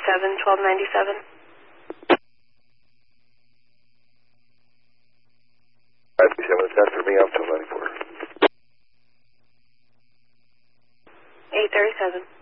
537, 1297. 537 is after me, up to 94. 837.